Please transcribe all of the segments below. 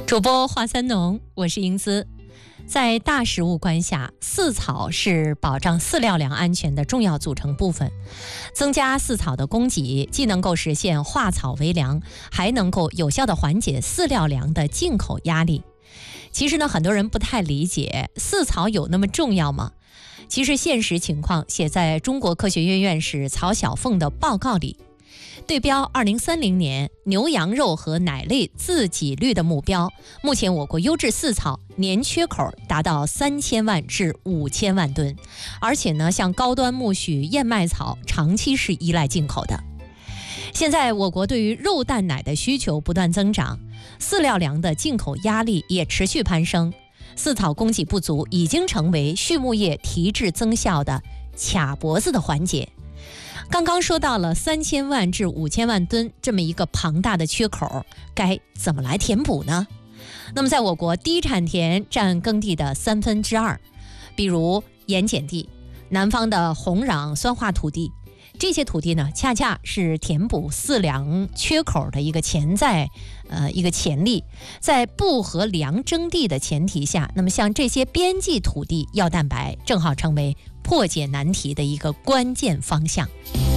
主播华三农，我是英姿。在大食物观下，饲草是保障饲料粮安全的重要组成部分。增加饲草的供给，既能够实现化草为粮，还能够有效地缓解饲料粮的进口压力。其实呢，很多人不太理解，饲草有那么重要吗？其实现实情况写在中国科学院院士曹晓凤的报告里。对标2030年牛羊肉和奶类自给率的目标，目前我国优质饲草年缺口达到3000万至5000万吨，而且呢，像高端苜蓿、燕麦草长期是依赖进口的。现在我国对于肉蛋奶的需求不断增长，饲料粮的进口压力也持续攀升，饲草供给不足已经成为畜牧业提质增效的卡脖子的环节。刚刚说到了3000万至5000万吨这么一个庞大的缺口，该怎么来填补呢？那么在我国，低产田占耕地的2/3，比如盐碱地、南方的红壤酸化土地，这些土地呢，恰恰是填补饲粮缺口的一个潜力。在不和粮争地的前提下，那么像这些边际土地要蛋白，正好成为破解难题的一个关键方向。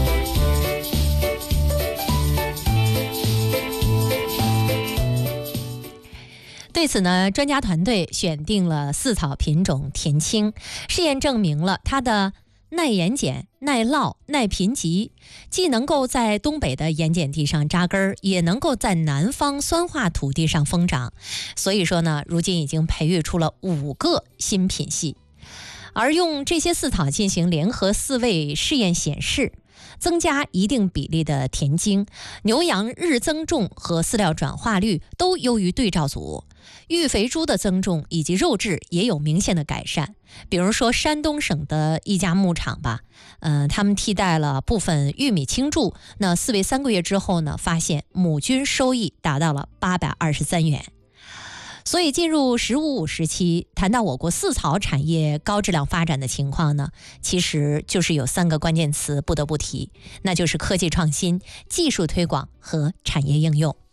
对此呢，专家团队选定了饲草品种田青，试验证明了它的耐盐碱、耐涝、耐贫瘠，既能够在东北的盐碱地上扎根，也能够在南方酸化土地上疯长。所以说呢，如今已经培育出了5个新品系。而用这些饲草进行联合饲喂试验显示，增加一定比例的田精，牛羊日增重和饲料转化率都优于对照组，育肥猪的增重以及肉质也有明显的改善。比如说山东省的一家牧场吧，他们替代了部分玉米青贮，那饲喂3个月之后呢，发现母均收益达到了823元。所以进入“十五五”时期，谈到我国饲草产业高质量发展的情况呢，其实就是有3个关键词不得不提，那就是科技创新、技术推广和产业应用。